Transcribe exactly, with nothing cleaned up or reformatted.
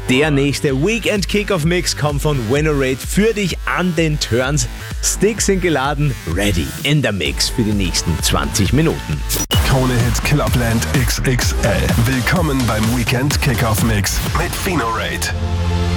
Der nächste Weekend Kickoff Mix kommt von Venerate für dich an den Turns. Sticks sind geladen, ready in der Mix für die nächsten zwanzig Minuten. Krone-Hit Clubland X X L. Willkommen beim Weekend Kickoff Mix mit Venerate.